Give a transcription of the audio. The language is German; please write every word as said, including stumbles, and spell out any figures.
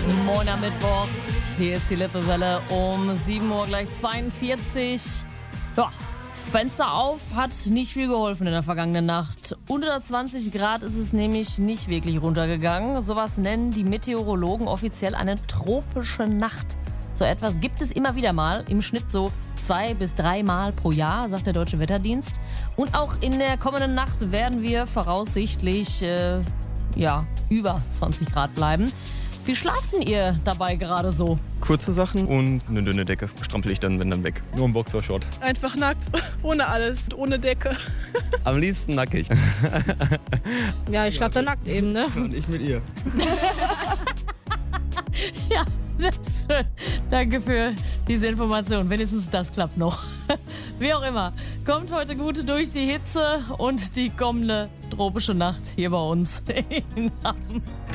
Moin am Mittwoch. Hier ist die Lippewelle um sieben Uhr gleich zweiundvierzig. Ja, Fenster auf hat nicht viel geholfen in der vergangenen Nacht. Unter zwanzig Grad ist es nämlich nicht wirklich runtergegangen. Sowas nennen die Meteorologen offiziell eine tropische Nacht. So etwas gibt es immer wieder mal, im Schnitt so zwei bis drei Mal pro Jahr, sagt der Deutsche Wetterdienst. Und auch in der kommenden Nacht werden wir voraussichtlich äh, ja, über zwanzig Grad bleiben. Wie schlaft denn ihr dabei gerade so? Kurze Sachen und eine dünne Decke. Strampel ich dann, wenn dann weg. Nur ein Boxershort. Einfach nackt, ohne alles, ohne Decke. Am liebsten nackig. Ja, ich schlafe da nackt eben, ne? Und ich mit ihr. Ja, das ist schön. Danke für diese Information. Wenigstens das klappt noch. Wie auch immer, kommt heute gut durch die Hitze und die kommende tropische Nacht hier bei uns in Hamm.